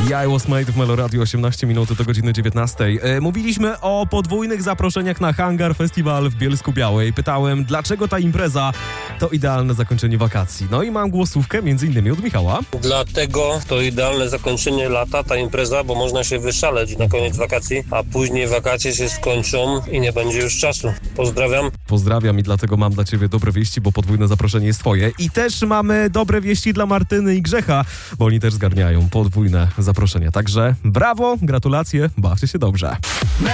I Was Made w Meloradio, 18 minut do godziny 19. Mówiliśmy o podwójnych zaproszeniach na Hangar Festiwal w Bielsku-Białej. Pytałem, dlaczego ta impreza to idealne zakończenie wakacji. No i mam głosówkę między innymi od Michała. Dlatego to idealne zakończenie lata, ta impreza, bo można się wyszaleć na koniec wakacji, a później wakacje się skończą i nie będzie już czasu. Pozdrawiam. Pozdrawiam i dlatego mam dla ciebie dobre wieści, bo podwójne zaproszenie jest twoje. I też mamy dobre wieści dla Martyny i Grzecha, bo oni też zgarniają podwójne zaproszenia. Także brawo, gratulacje, bawcie się dobrze.